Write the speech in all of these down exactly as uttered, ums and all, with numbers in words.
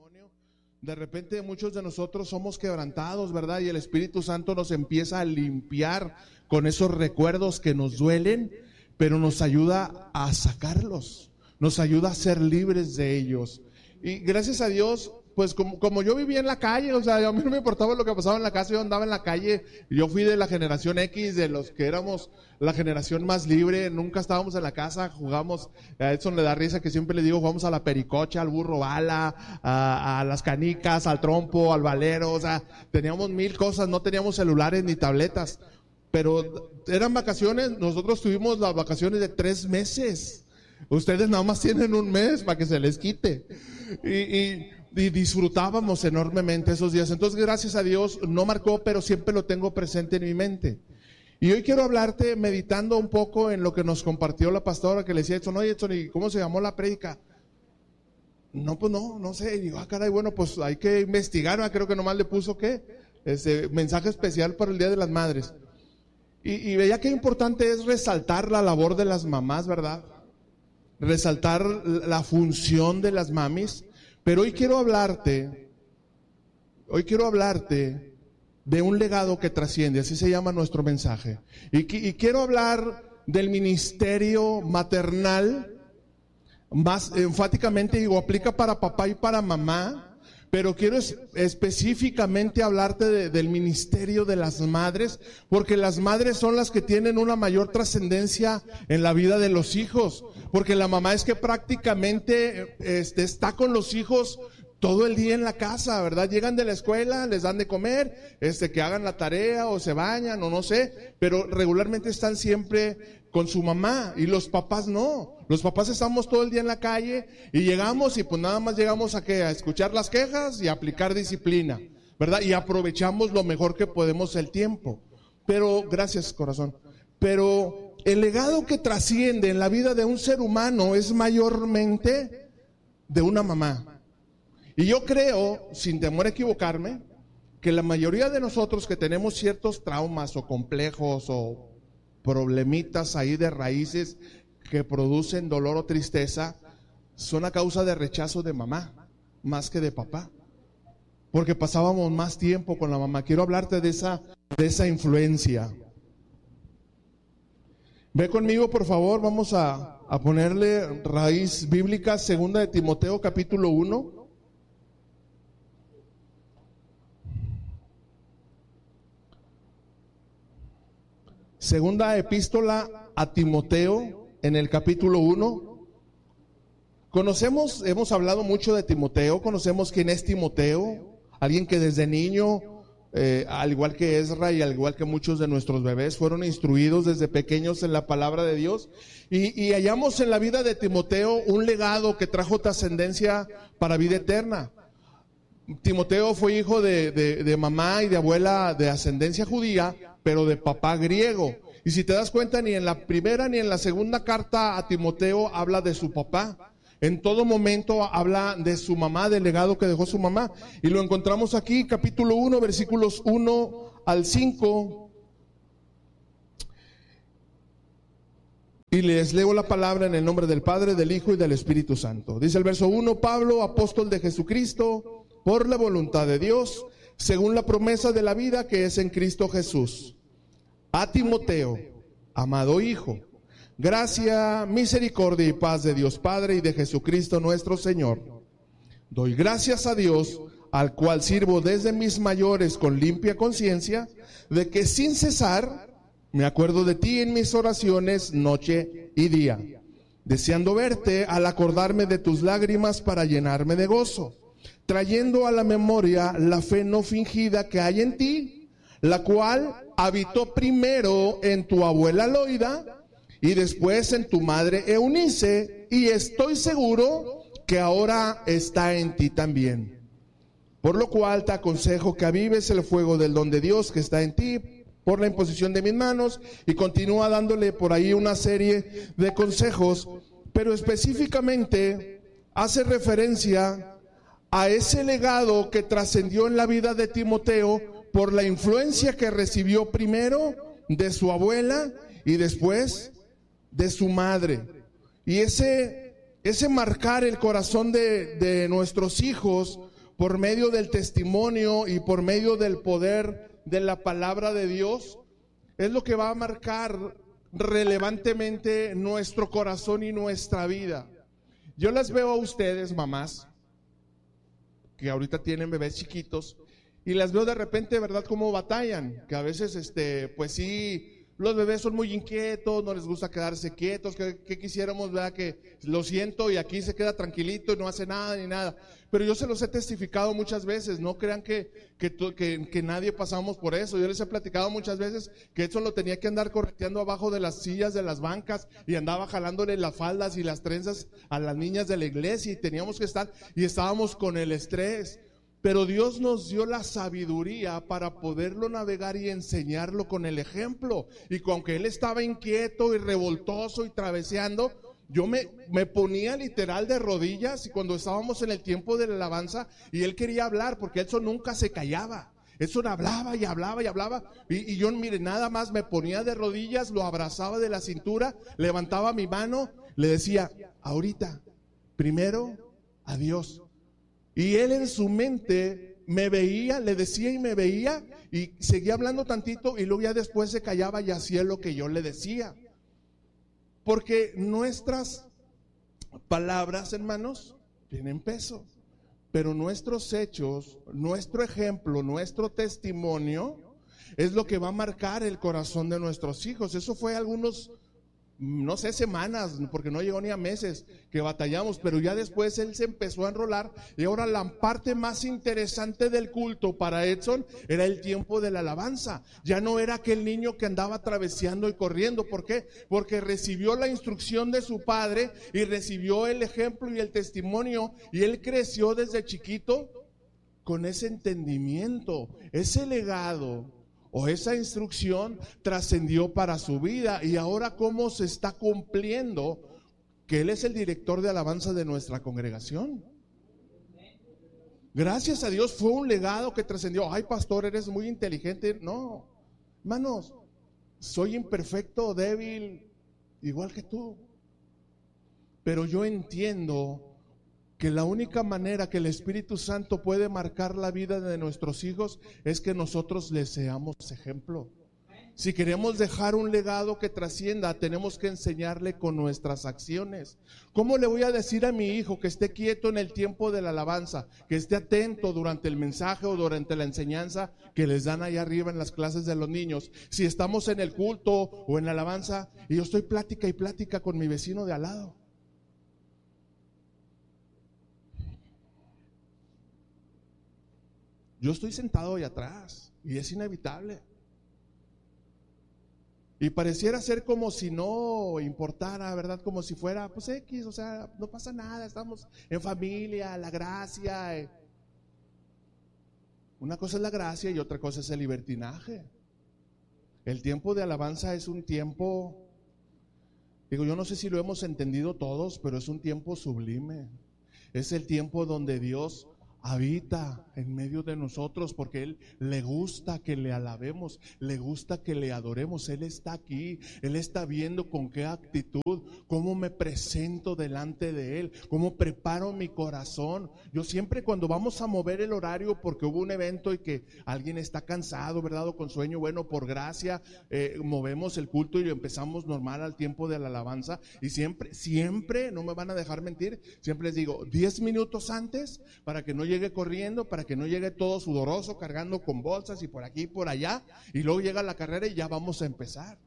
testimonio. De repente muchos de nosotros somos quebrantados, ¿verdad? Y el Espíritu Santo nos empieza a limpiar con esos recuerdos que nos duelen, pero nos ayuda a sacarlos, nos ayuda a ser libres de ellos. Y gracias a Dios, pues como, como yo vivía en la calle, o sea, a mí no me importaba lo que pasaba en la casa, yo andaba en la calle, yo fui de la generación X, de los que éramos la generación más libre, nunca estábamos en la casa, jugamos, a Edson le da risa que siempre le digo, jugamos a la pericocha, al burro bala, a, a las canicas, al trompo, al valero, o sea, teníamos mil cosas, no teníamos celulares ni tabletas, pero eran vacaciones, nosotros tuvimos las vacaciones de tres meses, ustedes nada más tienen un mes para que se les quite, y... y Y disfrutábamos enormemente esos días. Entonces, gracias a Dios, no marcó, pero siempre lo tengo presente en mi mente. Y hoy quiero hablarte, meditando un poco en lo que nos compartió la pastora, que le decía, Edson, oye, Edson, ¿y cómo se llamó la prédica? No, pues no, no sé. Y digo, ah, caray, bueno, pues hay que investigar. ¿No? Creo que nomás le puso, ¿qué? Ese mensaje especial para el Día de las Madres. Y, y veía qué importante es resaltar la labor de las mamás, ¿verdad? Resaltar la función de las mamis. Pero hoy quiero hablarte, hoy quiero hablarte de un legado que trasciende, así se llama nuestro mensaje. Y, y quiero hablar del ministerio maternal, más enfáticamente digo, aplica para papá y para mamá, pero quiero es, específicamente hablarte de, del ministerio de las madres, porque las madres son las que tienen una mayor trascendencia en la vida de los hijos, porque la mamá es que prácticamente este, está con los hijos todo el día en la casa, ¿verdad? Llegan de la escuela, les dan de comer, este, que hagan la tarea o se bañan o no sé, pero regularmente están siempre con su mamá y los papás no. Los papás estamos todo el día en la calle y llegamos y pues nada más llegamos a qué, a escuchar las quejas y a aplicar disciplina, ¿verdad? Y aprovechamos lo mejor que podemos el tiempo. Pero, gracias corazón, pero el legado que trasciende en la vida de un ser humano es mayormente de una mamá. Y yo creo, sin temor a equivocarme, que la mayoría de nosotros que tenemos ciertos traumas o complejos o problemitas ahí de raíces que producen dolor o tristeza, son a causa de rechazo de mamá, más que de papá. Porque pasábamos más tiempo con la mamá. Quiero hablarte de esa, de esa influencia. Ve conmigo, por favor, vamos a, a ponerle raíz bíblica, segunda de Timoteo, capítulo uno. Segunda epístola a Timoteo, en el capítulo uno. Conocemos, hemos hablado mucho de Timoteo, conocemos quién es Timoteo, alguien que desde niño, eh, al igual que Ezra y al igual que muchos de nuestros bebés, fueron instruidos desde pequeños en la palabra de Dios. Y, y hallamos en la vida de Timoteo un legado que trajo trascendencia para vida eterna. Timoteo fue hijo de, de, de mamá y de abuela de ascendencia judía, pero de papá griego. Y si te das cuenta, ni en la primera ni en la segunda carta a Timoteo habla de su papá. En todo momento habla de su mamá, del legado que dejó su mamá. Y lo encontramos aquí, capítulo uno, versículos uno al cinco. Y les leo la palabra en el nombre del Padre, del Hijo y del Espíritu Santo. Dice el verso uno, Pablo, apóstol de Jesucristo, por la voluntad de Dios, según la promesa de la vida que es en Cristo Jesús. A Timoteo, amado hijo, gracia, misericordia y paz de Dios Padre y de Jesucristo nuestro Señor. Doy gracias a Dios, al cual sirvo desde mis mayores con limpia conciencia, de que sin cesar me acuerdo de ti en mis oraciones noche y día, deseando verte al acordarme de tus lágrimas para llenarme de gozo, trayendo a la memoria la fe no fingida que hay en ti, la cual habitó primero en tu abuela Loida y después en tu madre Eunice, y estoy seguro que ahora está en ti también. Por lo cual te aconsejo que avives el fuego del don de Dios que está en ti por la imposición de mis manos, y continúa dándole por ahí una serie de consejos, pero específicamente hace referencia a ese legado que trascendió en la vida de Timoteo por la influencia que recibió primero de su abuela y después de su madre. Y ese, ese marcar el corazón de, de nuestros hijos por medio del testimonio y por medio del poder de la palabra de Dios, es lo que va a marcar relevantemente nuestro corazón y nuestra vida. Yo las veo a ustedes, mamás, que ahorita tienen bebés chiquitos, y las veo de repente, ¿verdad?, cómo batallan, que a veces, este, pues sí, los bebés son muy inquietos, no les gusta quedarse quietos, que, que quisiéramos, ¿verdad?, que lo siento y aquí se queda tranquilito y no hace nada ni nada. Pero yo se los he testificado muchas veces, no crean que, que, que, que nadie pasamos por eso. Yo les he platicado muchas veces que eso lo tenía que andar correteando abajo de las sillas de las bancas y andaba jalándole las faldas y las trenzas a las niñas de la iglesia y teníamos que estar, y estábamos con el estrés. Pero Dios nos dio la sabiduría para poderlo navegar y enseñarlo con el ejemplo. Y aunque él estaba inquieto y revoltoso y traveseando, yo me, me ponía literal de rodillas, y cuando estábamos en el tiempo de la alabanza y él quería hablar, porque eso nunca se callaba. Eso hablaba y hablaba y hablaba. Y, y yo, mire, nada más me ponía de rodillas, lo abrazaba de la cintura, levantaba mi mano, le decía, ahorita, primero a Dios. Y él en su mente me veía, le decía y me veía, y seguía hablando tantito, y luego ya después se callaba y hacía lo que yo le decía. Porque nuestras palabras, hermanos, tienen peso, pero nuestros hechos, nuestro ejemplo, nuestro testimonio es lo que va a marcar el corazón de nuestros hijos. Eso fue algunos, no sé, semanas, porque no llegó ni a meses que batallamos, pero ya después él se empezó a enrolar, y ahora la parte más interesante del culto para Edson era el tiempo de la alabanza. Ya no era aquel niño que andaba traveseando y corriendo. ¿Por qué? Porque recibió la instrucción de su padre y recibió el ejemplo y el testimonio, y él creció desde chiquito con ese entendimiento, ese legado o esa instrucción trascendió para su vida. Y ahora cómo se está cumpliendo que él es el director de alabanza de nuestra congregación. Gracias a Dios fue un legado que trascendió. Ay, pastor, eres muy inteligente. No, hermanos, soy imperfecto, débil, igual que tú. Pero yo entiendo que la única manera que el Espíritu Santo puede marcar la vida de nuestros hijos es que nosotros les seamos ejemplo. Si queremos dejar un legado que trascienda, tenemos que enseñarle con nuestras acciones. ¿Cómo le voy a decir a mi hijo que esté quieto en el tiempo de la alabanza, que esté atento durante el mensaje o durante la enseñanza que les dan allá arriba en las clases de los niños, si estamos en el culto o en la alabanza y yo estoy plática y plática con mi vecino de al lado? Yo estoy sentado ahí atrás y es inevitable. Y pareciera ser como si no importara, ¿verdad? Como si fuera, pues X, o sea, no pasa nada, estamos en familia, la gracia. Eh. Una cosa es la gracia y otra cosa es el libertinaje. El tiempo de alabanza es un tiempo, digo, yo no sé si lo hemos entendido todos, pero es un tiempo sublime. Es el tiempo donde Dios habita en medio de nosotros, porque Él le gusta que le alabemos, le gusta que le adoremos. Él está aquí, Él está viendo con qué actitud, cómo me presento delante de Él, cómo preparo mi corazón. Yo siempre, cuando vamos a mover el horario porque hubo un evento y que alguien está cansado, ¿verdad?, o con sueño, bueno, por gracia eh, movemos el culto y empezamos normal al tiempo de la alabanza. Y siempre, siempre, no me van a dejar mentir, siempre les digo diez minutos antes, para que no llegue corriendo, para que no llegue todo sudoroso, cargando con bolsas y por aquí y por allá, y luego llega la carrera y ya vamos a empezar.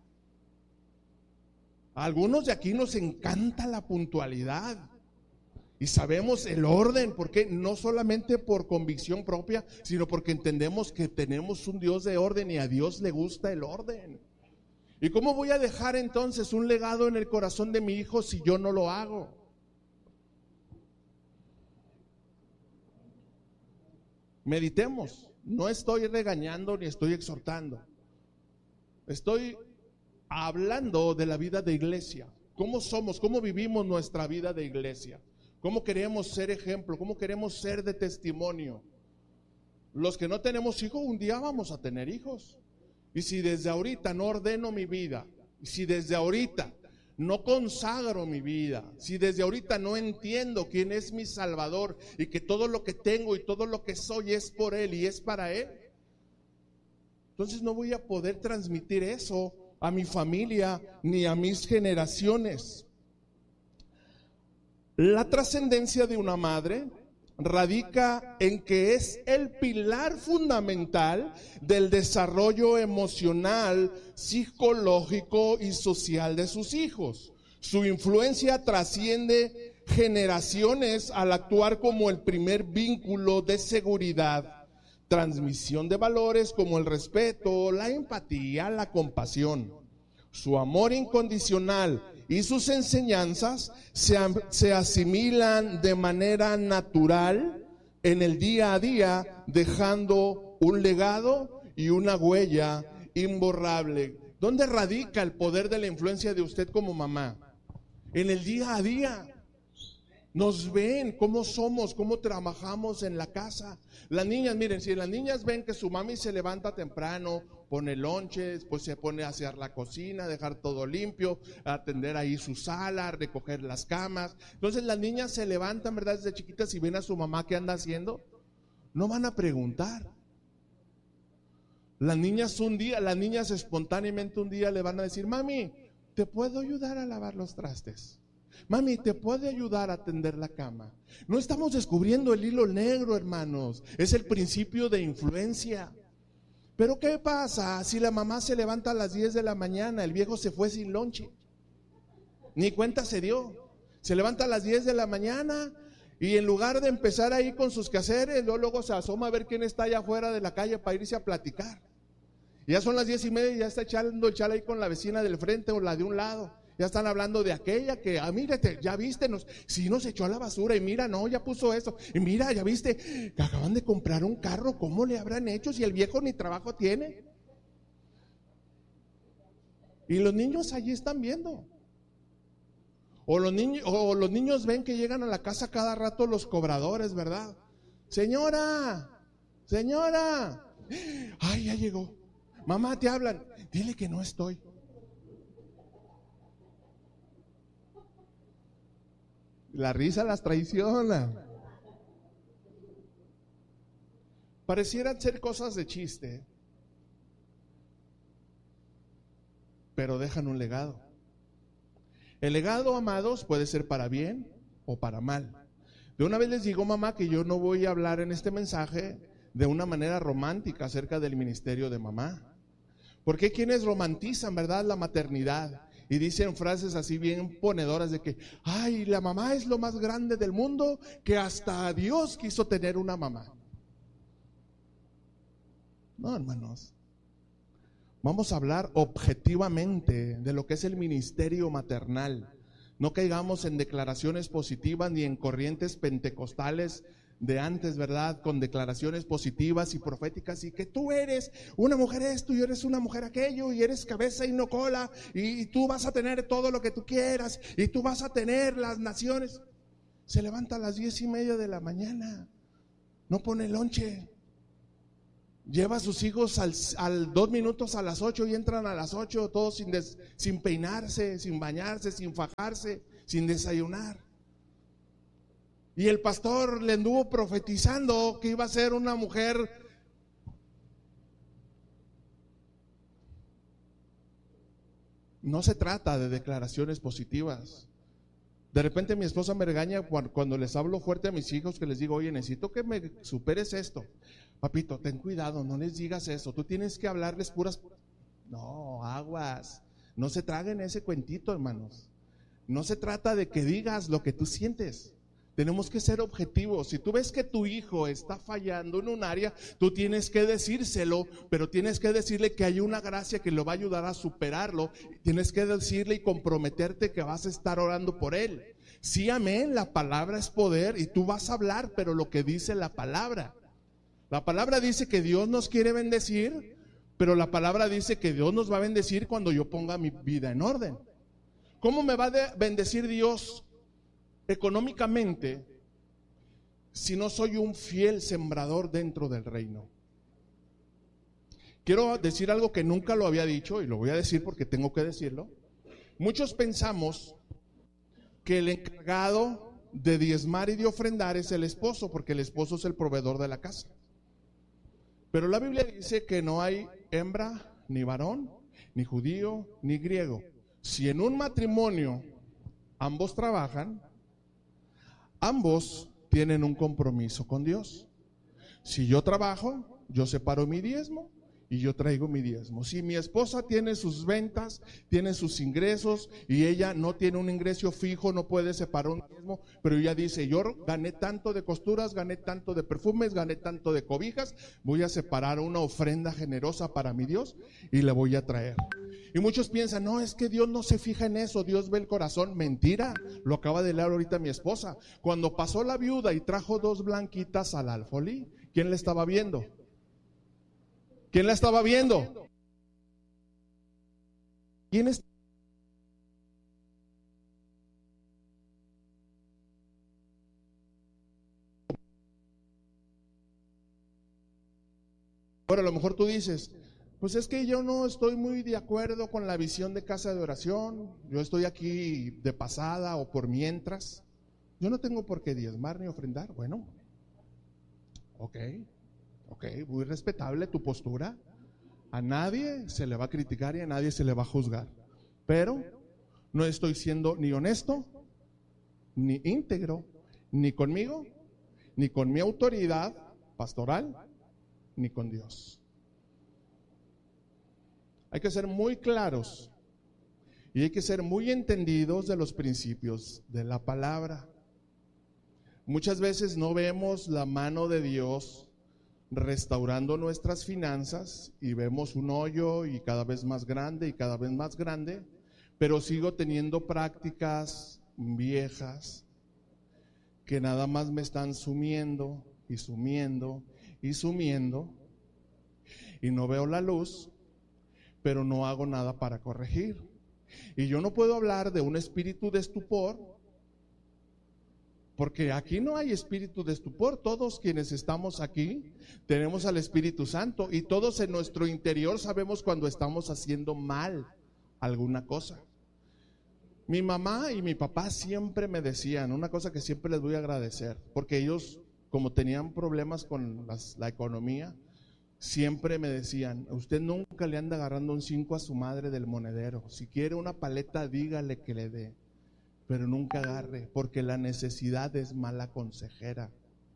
A algunos de aquí nos encanta la puntualidad y sabemos el orden, porque no solamente por convicción propia, sino porque entendemos que tenemos un Dios de orden y a Dios le gusta el orden. ¿Y cómo voy a dejar entonces un legado en el corazón de mi hijo si yo no lo hago? Meditemos. No estoy regañando ni estoy exhortando. Estoy hablando de la vida de iglesia. ¿Cómo somos? ¿Cómo vivimos nuestra vida de iglesia? ¿Cómo queremos ser ejemplo? ¿Cómo queremos ser de testimonio? Los que no tenemos hijos, un día vamos a tener hijos. Y si desde ahorita no ordeno mi vida, y si desde ahorita no consagro mi vida, si desde ahorita no entiendo quién es mi Salvador y que todo lo que tengo y todo lo que soy es por Él y es para Él, entonces no voy a poder transmitir eso a mi familia ni a mis generaciones. La trascendencia de una madre radica en que es el pilar fundamental del desarrollo emocional, psicológico y social de sus hijos. Su influencia trasciende generaciones al actuar como el primer vínculo de seguridad, transmisión de valores como el respeto, la empatía, la compasión. Su amor incondicional y sus enseñanzas se, se asimilan de manera natural en el día a día, dejando un legado y una huella imborrable. ¿Dónde radica el poder de la influencia de usted como mamá? En el día a día. Nos ven cómo somos, cómo trabajamos en la casa. Las niñas, miren, si las niñas ven que su mami se levanta temprano, pone lonche, después se pone a hacer la cocina, dejar todo limpio, atender ahí su sala, recoger las camas. Entonces las niñas se levantan, ¿verdad? Desde chiquitas y ven a su mamá qué anda haciendo. No van a preguntar. Las niñas un día, las niñas espontáneamente un día le van a decir: mami, ¿te puedo ayudar a lavar los trastes? Mami, ¿te puede ayudar a tender la cama? No estamos descubriendo el hilo negro, hermanos. Es el principio de influencia. Pero ¿qué pasa si la mamá se levanta a las diez de la mañana? El viejo se fue sin lonche. Ni cuenta se dio. Se levanta a las diez de la mañana y en lugar de empezar ahí con sus quehaceres, luego, luego se asoma a ver quién está allá afuera de la calle para irse a platicar. Y ya son las diez y media y ya está echando el chal ahí con la vecina del frente o la de un lado. Ya están hablando de aquella que, ah, mírate, ya viste, nos, sí nos echó a la basura, y mira, no, ya puso eso, y mira, ya viste, que acaban de comprar un carro, ¿cómo le habrán hecho si el viejo ni trabajo tiene? Y los niños allí están viendo. O los niños, o los niños ven que llegan a la casa cada rato los cobradores, ¿verdad? Señora, señora, ay, ya llegó. Mamá, te hablan, dile que no estoy. La risa las traiciona. Parecieran ser cosas de chiste, pero dejan un legado. El legado, amados, puede ser para bien o para mal. De una vez les digo, mamá, que yo no voy a hablar en este mensaje de una manera romántica acerca del ministerio de mamá. Porque hay quienes romantizan, ¿verdad?, la maternidad. Y dicen frases así bien ponedoras de que, ay, la mamá es lo más grande del mundo, que hasta Dios quiso tener una mamá. No, hermanos. Vamos a hablar objetivamente de lo que es el ministerio maternal. No caigamos en declaraciones positivas ni en corrientes pentecostales de antes, ¿verdad? Con declaraciones positivas y proféticas, y que tú eres una mujer esto y eres una mujer aquello y eres cabeza y no cola, y, y tú vas a tener todo lo que tú quieras y tú vas a tener las naciones. Se levanta a las diez y media de la mañana, no pone lonche, lleva a sus hijos al, al dos minutos a las ocho y entran a las ocho todos sin, des, sin peinarse, sin bañarse, sin fajarse, sin desayunar. Y el pastor le anduvo profetizando que iba a ser una mujer No se trata de declaraciones positivas. De repente mi esposa me regaña cuando les hablo fuerte a mis hijos, que les digo, oye, necesito que me superes esto. Papito, ten cuidado, no les digas eso, tú tienes que hablarles puras... No, aguas, no se traguen ese cuentito, hermanos. No se trata de que digas lo que tú sientes. Tenemos que ser objetivos. Si tú ves que tu hijo está fallando en un área, tú tienes que decírselo, pero tienes que decirle que hay una gracia que lo va a ayudar a superarlo. Tienes que decirle y comprometerte que vas a estar orando por él. Sí, amén, la palabra es poder y tú vas a hablar, pero lo que dice la palabra. La palabra dice que Dios nos quiere bendecir, pero la palabra dice que Dios nos va a bendecir cuando yo ponga mi vida en orden. ¿Cómo me va a bendecir Dios económicamente si no soy un fiel sembrador dentro del reino? Quiero decir algo que nunca lo había dicho y lo voy a decir porque tengo que decirlo. Muchos pensamos que el encargado de diezmar y de ofrendar es el esposo, porque el esposo es el proveedor de la casa. Pero la Biblia dice que no hay hembra, ni varón, ni judío, ni griego. Si en un matrimonio ambos trabajan, ambos tienen un compromiso con Dios. Si yo trabajo, yo separo mi diezmo y yo traigo mi diezmo. Si mi esposa tiene sus ventas, tiene sus ingresos y ella no tiene un ingreso fijo, no puede separar un diezmo, pero ella dice, yo gané tanto de costuras, gané tanto de perfumes, gané tanto de cobijas, voy a separar una ofrenda generosa para mi Dios y le voy a traer. Y muchos piensan, no, es que Dios no se fija en eso, Dios ve el corazón. Mentira, lo acaba de leer ahorita mi esposa. Cuando pasó la viuda y trajo dos blanquitas al alfolí, ¿quién la estaba viendo? ¿Quién la estaba viendo? ¿Quién es? Ahora a lo mejor tú dices, pues es que yo no estoy muy de acuerdo con la visión de casa de oración, yo estoy aquí de pasada o por mientras, yo no tengo por qué diezmar ni ofrendar. Bueno, ok, ok, muy respetable tu postura, a nadie se le va a criticar y a nadie se le va a juzgar, pero no estoy siendo ni honesto, ni íntegro, ni conmigo, ni con mi autoridad pastoral, ni con Dios. Hay que ser muy claros y hay que ser muy entendidos de los principios de la palabra. Muchas veces no vemos la mano de Dios restaurando nuestras finanzas y vemos un hoyo y cada vez más grande y cada vez más grande, pero sigo teniendo prácticas viejas que nada más me están sumiendo y sumiendo y sumiendo y no veo la luz, pero no hago nada para corregir. Y yo no puedo hablar de un espíritu de estupor, porque aquí no hay espíritu de estupor. Todos quienes estamos aquí tenemos al Espíritu Santo y todos en nuestro interior sabemos cuando estamos haciendo mal alguna cosa. Mi mamá y mi papá siempre me decían una cosa que siempre les voy a agradecer, porque ellos, como tenían problemas con las, la economía, siempre me decían, usted nunca le anda agarrando un cinco a su madre del monedero. Si quiere una paleta, dígale que le dé, pero nunca agarre, porque la necesidad es mala consejera.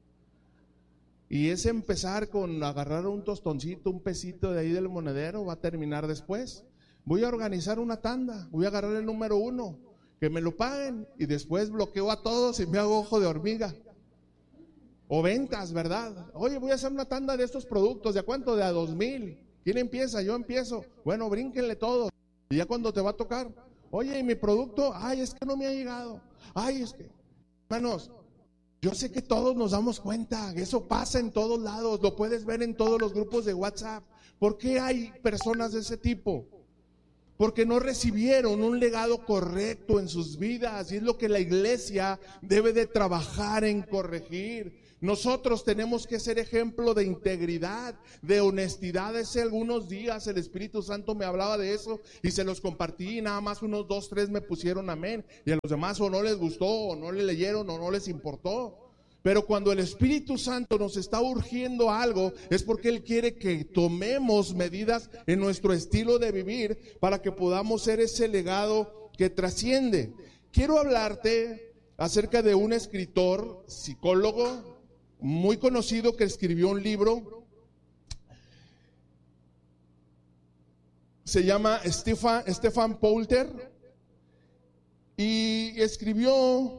Y ese empezar con agarrar un tostoncito, un pesito de ahí del monedero, va a terminar después. Voy a organizar una tanda, voy a agarrar el número uno, que me lo paguen, y después bloqueo a todos y me hago ojo de hormiga. O ventas, ¿verdad? Oye, voy a hacer una tanda de estos productos, ¿de a cuánto? De a dos mil. ¿Quién empieza? Yo empiezo. Bueno, brínquenle todos. Y ya cuando te va a tocar, oye, ¿y mi producto? Ay, es que no me ha llegado. Ay, es que, hermanos, yo sé que todos nos damos cuenta, eso pasa en todos lados, lo puedes ver en todos los grupos de WhatsApp. ¿Por qué hay personas de ese tipo? Porque no recibieron un legado correcto en sus vidas, y es lo que la iglesia debe de trabajar en corregir. Nosotros tenemos que ser ejemplo de integridad, de honestidad. Hace algunos días el Espíritu Santo me hablaba de eso y se los compartí, y nada más unos dos, tres me pusieron amén, y a los demás o no les gustó, o no le leyeron, o no les importó. Pero cuando el Espíritu Santo nos está urgiendo algo, es porque Él quiere que tomemos medidas en nuestro estilo de vivir para que podamos ser ese legado que trasciende. Quiero hablarte acerca de un escritor, psicólogo, muy conocido, que escribió un libro. Se llama Stefan, Stefan Poulter, y escribió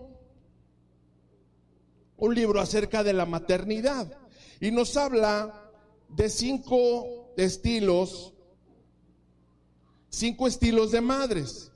un libro acerca de la maternidad y nos habla de cinco estilos, cinco estilos de madres.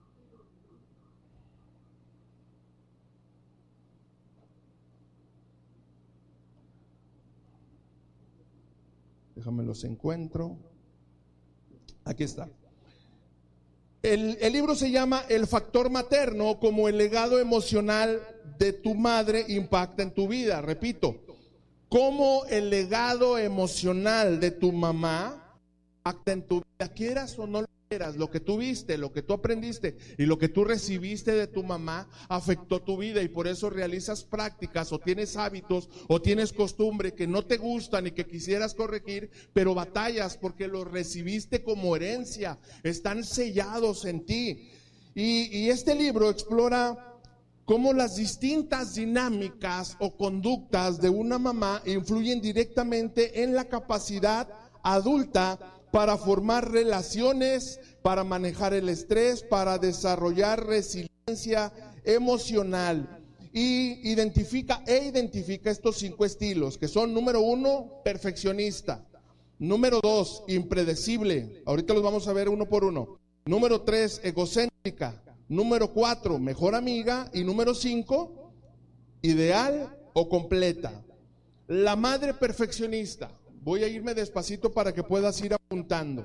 Déjame los encuentro. Aquí está. El, el libro se llama El factor materno, como el legado emocional de tu madre impacta en tu vida. Repito, cómo el legado emocional de tu mamá impacta en tu vida, quieras o no lo eras, lo que tú viste, lo que tú aprendiste y lo que tú recibiste de tu mamá afectó tu vida, y por eso realizas prácticas o tienes hábitos o tienes costumbre que no te gustan y que quisieras corregir, pero batallas porque los recibiste como herencia, están sellados en ti. Y, y este libro explora cómo las distintas dinámicas o conductas de una mamá influyen directamente en la capacidad adulta para formar relaciones, para manejar el estrés, para desarrollar resiliencia emocional. Y identifica e identifica estos cinco estilos, que son: número uno, perfeccionista; número dos, impredecible. Ahorita los vamos a ver uno por uno. Número tres, egocéntrica. Número cuatro, mejor amiga. Y número cinco, ideal o completa. La madre perfeccionista. Voy a irme despacito para que puedas ir apuntando.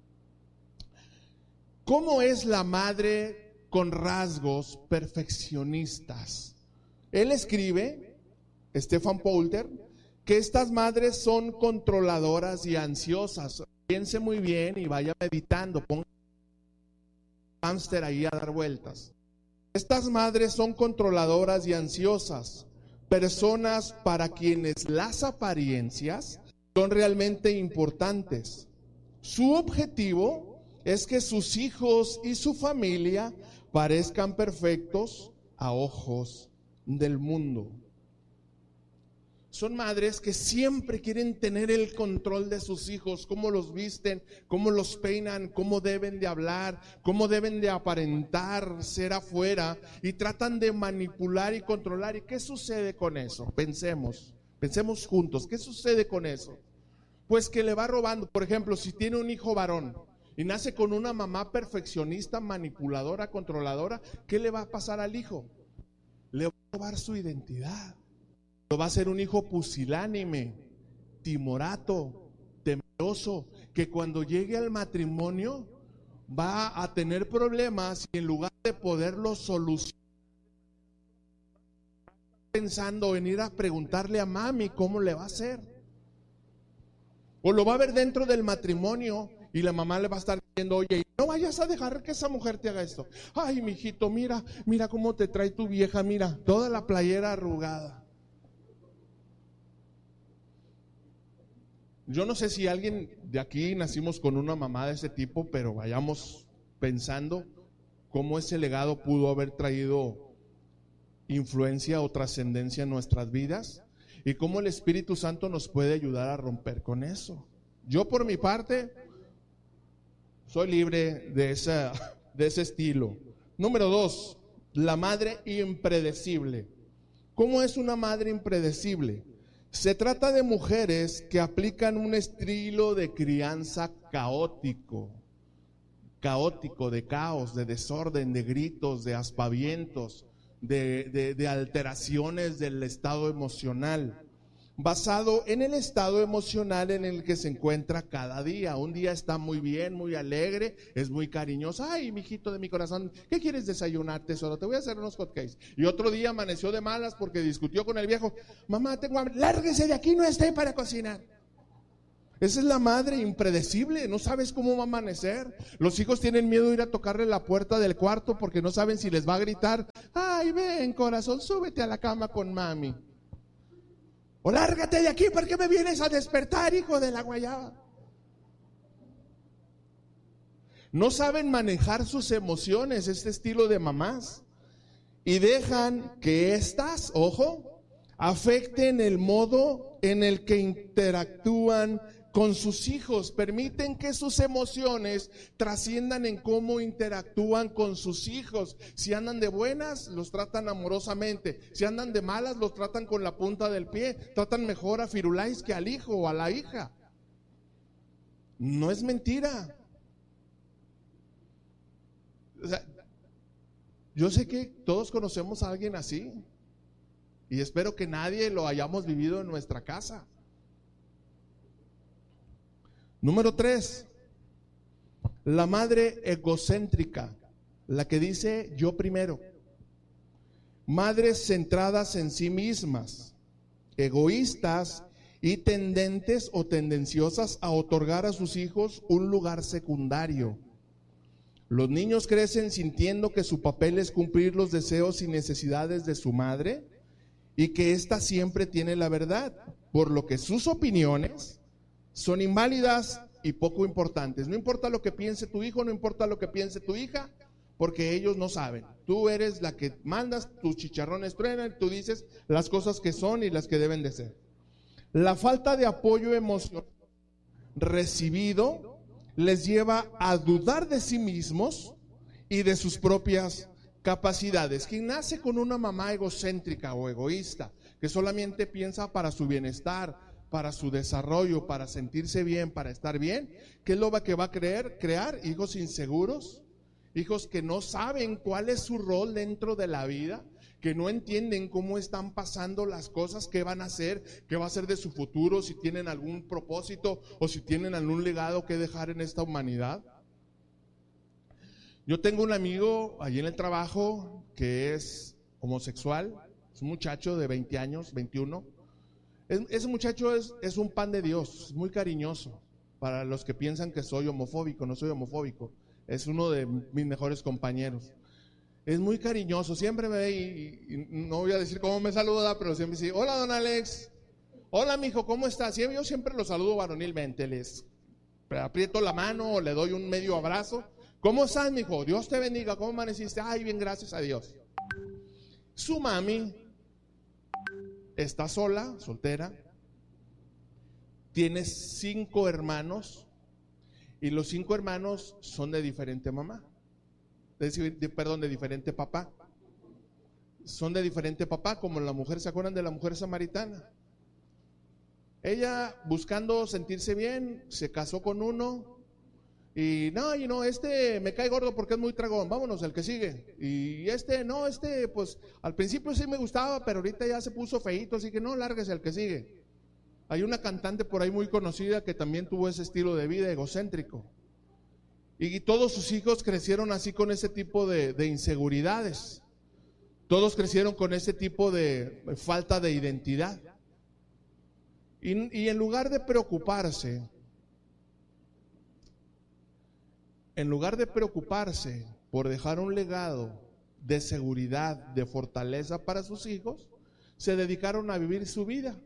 ¿Cómo es la madre con rasgos perfeccionistas? Él escribe, Stefan Poulter, que estas madres son controladoras y ansiosas. Piense muy bien y vaya meditando, ponga el hámster ahí a dar vueltas. Estas madres son controladoras y ansiosas, personas para quienes las apariencias son realmente importantes. Su objetivo es que sus hijos y su familia parezcan perfectos a ojos del mundo. Son madres que siempre quieren tener el control de sus hijos, cómo los visten, cómo los peinan, cómo deben de hablar, cómo deben de aparentar ser afuera, y tratan de manipular y controlar. ¿Y qué sucede con eso? Pensemos, pensemos juntos, ¿qué sucede con eso? Pues que le va robando. Por ejemplo, si tiene un hijo varón y nace con una mamá perfeccionista, manipuladora, controladora, ¿qué le va a pasar al hijo? Le va a robar su identidad. Lo va a ser un hijo pusilánime, timorato, temeroso, que cuando llegue al matrimonio va a tener problemas, y en lugar de poderlo solucionar, pensando en ir a preguntarle a mami cómo le va a hacer. O lo va a ver dentro del matrimonio y la mamá le va a estar diciendo: oye, no vayas a dejar que esa mujer te haga esto. Ay, mijito, mira, mira cómo te trae tu vieja, mira, toda la playera arrugada. Yo no sé si alguien de aquí nacimos con una mamá de ese tipo, pero vayamos pensando cómo ese legado pudo haber traído influencia o trascendencia en nuestras vidas, y cómo el Espíritu Santo nos puede ayudar a romper con eso. Yo, por mi parte, soy libre de, esa, de ese estilo. Número dos, la madre impredecible. ¿Cómo es una madre impredecible? Se trata de mujeres que aplican un estilo de crianza caótico, caótico, de caos, de desorden, de gritos, de aspavientos, de, de, de alteraciones del estado emocional, basado en el estado emocional en el que se encuentra cada día. Un día está muy bien, muy alegre, es muy cariñoso. Ay, mijito de mi corazón, ¿qué quieres desayunar, tesoro? Te voy a hacer unos hotcakes. Y otro día amaneció de malas porque discutió con el viejo. Mamá, tengo hambre. Lárguese de aquí, no estoy para cocinar. Esa es la madre impredecible, no sabes cómo va a amanecer. Los hijos tienen miedo de ir a tocarle la puerta del cuarto porque no saben si les va a gritar: ay, ven, corazón, súbete a la cama con mami. O lárgate de aquí, ¿por qué me vienes a despertar, hijo de la guayaba? No saben manejar sus emociones, este estilo de mamás, y dejan que éstas, ojo, afecten el modo en el que interactúan con sus hijos. Permiten que sus emociones trasciendan en cómo interactúan con sus hijos. Si andan de buenas, los tratan amorosamente. Si andan de malas, los tratan con la punta del pie. Tratan mejor a Firulais que al hijo o a la hija. No es mentira. O sea, yo sé que todos conocemos a alguien así, y espero que nadie lo hayamos vivido en nuestra casa. Número tres, la madre egocéntrica, la que dice yo primero. Madres centradas en sí mismas, egoístas y tendentes o tendenciosas a otorgar a sus hijos un lugar secundario. Los niños crecen sintiendo que su papel es cumplir los deseos y necesidades de su madre y que ésta siempre tiene la verdad, por lo que sus opiniones son inválidas y poco importantes. No importa lo que piense tu hijo, no importa lo que piense tu hija, porque ellos no saben. Tú eres la que mandas, tus chicharrones truenan, tú dices las cosas que son y las que deben de ser. La falta de apoyo emocional recibido les lleva a dudar de sí mismos y de sus propias capacidades. Quien nace con una mamá egocéntrica o egoísta, que solamente piensa para su bienestar, para su desarrollo, para sentirse bien, para estar bien, ¿qué es lo que va a creer? Crear hijos inseguros, hijos que no saben cuál es su rol dentro de la vida, que no entienden cómo están pasando las cosas, qué van a hacer, qué va a ser de su futuro, si tienen algún propósito o si tienen algún legado que dejar en esta humanidad. Yo tengo un amigo allí en el trabajo que es homosexual, es un muchacho de veinte años, veintiuno. Es, ese muchacho es, es un pan de Dios, es muy cariñoso. Para los que piensan que soy homofóbico, no soy homofóbico, es uno de mis mejores compañeros. Es muy cariñoso, siempre me ve y, y no voy a decir cómo me saluda, pero siempre dice, hola don Alex, hola mijo, ¿cómo estás? Yo siempre lo saludo varonilmente, les aprieto la mano o le doy un medio abrazo. ¿Cómo estás mijo? Dios te bendiga, ¿cómo amaneciste? Ay, bien, gracias a Dios. Su mami está sola, soltera, tiene cinco hermanos y los cinco hermanos son de diferente mamá. De, de, perdón, de diferente papá. Son de diferente papá, como la mujer, ¿se acuerdan de la mujer samaritana? Ella, buscando sentirse bien, se casó con uno y no, y no, este me cae gordo porque es muy tragón, vámonos, el que sigue. Y este, no, este, pues al principio sí me gustaba, pero ahorita ya se puso feíto, así que no, lárguese, el que sigue. Hay una cantante por ahí muy conocida que también tuvo ese estilo de vida egocéntrico. Y todos sus hijos crecieron así con ese tipo de, de inseguridades. Todos crecieron con ese tipo de falta de identidad. Y, y en lugar de preocuparse, en lugar de preocuparse por dejar un legado de seguridad, de fortaleza para sus hijos, se dedicaron a vivir su vida,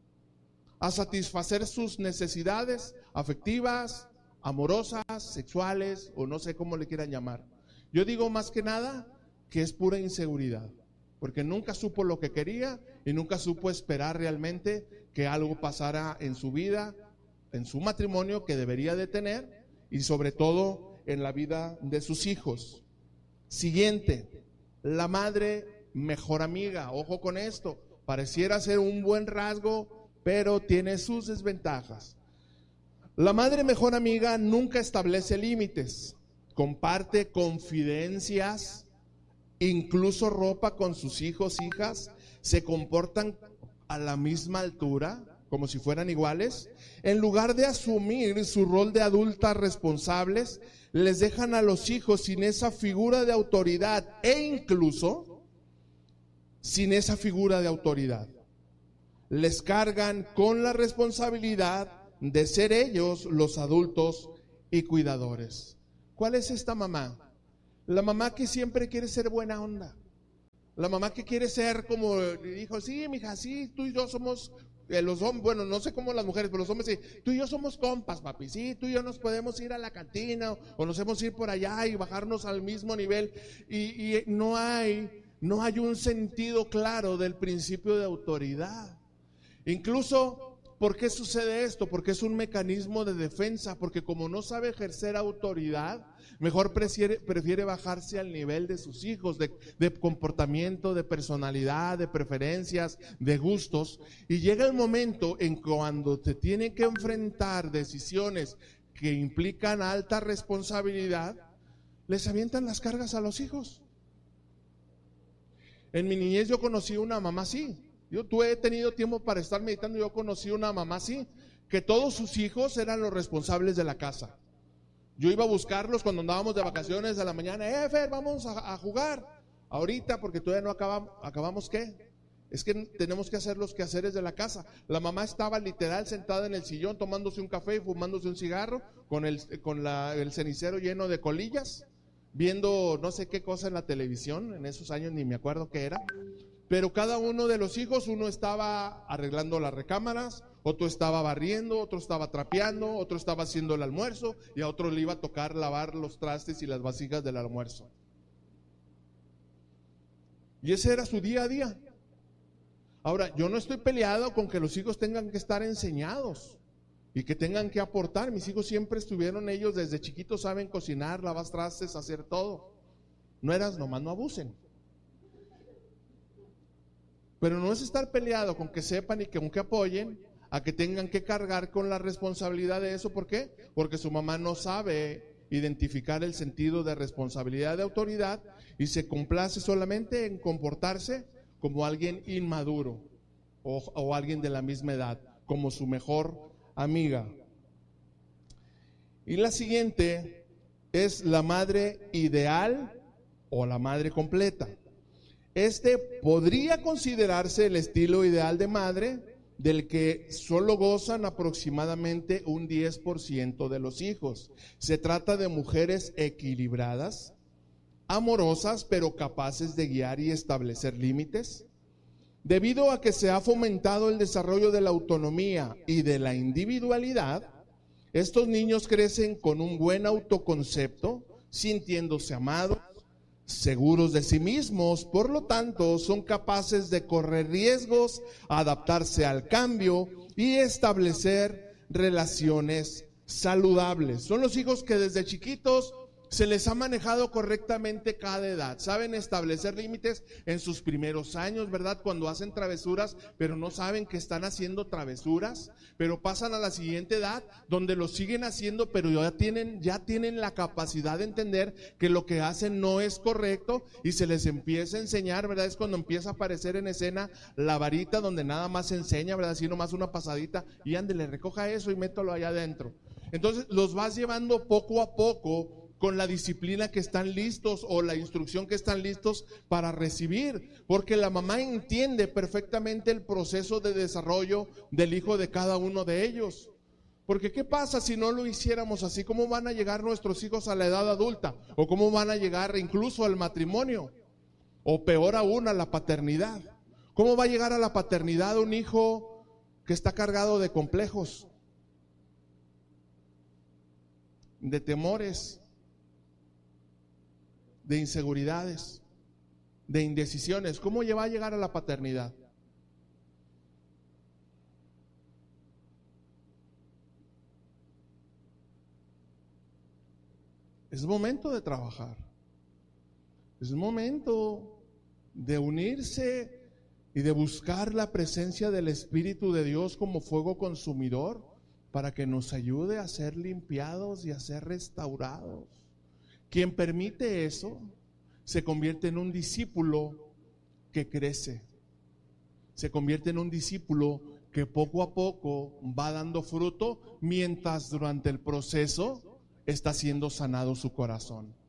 a satisfacer sus necesidades afectivas, amorosas, sexuales, o no sé cómo le quieran llamar. Yo digo más que nada que es pura inseguridad, porque nunca supo lo que quería y nunca supo esperar realmente que algo pasara en su vida, en su matrimonio que debería de tener y sobre todo en la vida de sus hijos. Siguiente, la madre mejor amiga. Ojo con esto, pareciera ser un buen rasgo, pero tiene sus desventajas. La madre mejor amiga nunca establece límites, comparte confidencias, incluso ropa con sus hijos, hijas, se comportan a la misma altura, como si fueran iguales. En lugar de asumir su rol de adultas responsables, les dejan a los hijos sin esa figura de autoridad e incluso sin esa figura de autoridad. Les cargan con la responsabilidad de ser ellos los adultos y cuidadores. ¿Cuál es esta mamá? La mamá que siempre quiere ser buena onda. La mamá que quiere ser como dijo, sí, mija, sí, tú y yo somos eh, los hombres, bueno, no sé cómo las mujeres, pero los hombres sí, tú y yo somos compas, papi, sí, tú y yo nos podemos ir a la cantina o, o nos podemos ir por allá y bajarnos al mismo nivel. Y, y no hay, no hay un sentido claro del principio de autoridad. Incluso, ¿por qué sucede esto? Porque es un mecanismo de defensa, porque como no sabe ejercer autoridad, mejor prefiere, prefiere bajarse al nivel de sus hijos, de, de comportamiento, de personalidad, de preferencias, de gustos. Y llega el momento en cuando te tienen que enfrentar decisiones que implican alta responsabilidad, les avientan las cargas a los hijos. En mi niñez yo conocí una mamá así. Yo tuve, he tenido tiempo para estar meditando. Yo conocí una mamá así, que todos sus hijos eran los responsables de la casa. Yo iba a buscarlos cuando andábamos de vacaciones a la mañana. Eh, Fer, vamos a, a jugar ahorita porque todavía no acabamos. ¿Acabamos qué? Es que tenemos que hacer los quehaceres de la casa. La mamá estaba literal sentada en el sillón tomándose un café y fumándose un cigarro con el, con la, el cenicero lleno de colillas. viendo no sé qué cosa en la televisión, en esos años ni me acuerdo qué era, pero cada uno de los hijos, uno estaba arreglando las recámaras, otro estaba barriendo, otro estaba trapeando, otro estaba haciendo el almuerzo y a otro le iba a tocar lavar los trastes y las vasijas del almuerzo. Y ese era su día a día. Ahora, yo no estoy peleado con que los hijos tengan que estar enseñados y que tengan que aportar. Mis hijos siempre estuvieron, ellos desde chiquitos saben cocinar, lavar trastes, hacer todo. No eras, nomás no abusen. Pero no es estar peleado con que sepan y con que apoyen, a que tengan que cargar con la responsabilidad de eso. ¿Por qué? Porque su mamá no sabe identificar el sentido de responsabilidad de autoridad y se complace solamente en comportarse como alguien inmaduro o, o alguien de la misma edad, como su mejor amiga. Y la siguiente es la madre ideal o la madre completa. Este podría considerarse el estilo ideal de madre del que solo gozan aproximadamente un diez por ciento de los hijos. Se trata de mujeres equilibradas, amorosas, pero capaces de guiar y establecer límites. Debido a que se ha fomentado el desarrollo de la autonomía y de la individualidad, estos niños crecen con un buen autoconcepto, sintiéndose amados, seguros de sí mismos, por lo tanto son capaces de correr riesgos, adaptarse al cambio y establecer relaciones saludables. Son los hijos que desde chiquitos se les ha manejado correctamente cada edad, saben establecer límites en sus primeros años, ¿verdad? Cuando hacen travesuras, pero no saben que están haciendo travesuras, pero pasan a la siguiente edad donde lo siguen haciendo, pero ya tienen, ya tienen la capacidad de entender que lo que hacen no es correcto y se les empieza a enseñar, ¿verdad? Es cuando empieza a aparecer en escena la varita donde nada más se enseña, ¿verdad? Así nomás una pasadita y ándele, recoja eso y métalo allá adentro. Entonces los vas llevando poco a poco con la disciplina que están listos o la instrucción que están listos para recibir, porque la mamá entiende perfectamente el proceso de desarrollo del hijo de cada uno de ellos. Porque ¿qué pasa si no lo hiciéramos así? ¿Cómo van a llegar nuestros hijos a la edad adulta? ¿O cómo van a llegar incluso al matrimonio? O peor aún, a la paternidad. ¿Cómo va a llegar a la paternidad un hijo que está cargado de complejos, de temores, de inseguridades, de indecisiones? ¿Cómo va a llegar a la paternidad? Es momento de trabajar. Es momento de unirse y de buscar la presencia del Espíritu de Dios como fuego consumidor para que nos ayude a ser limpiados y a ser restaurados. Quien permite eso se convierte en un discípulo que crece, se convierte en un discípulo que poco a poco va dando fruto mientras durante el proceso está siendo sanado su corazón.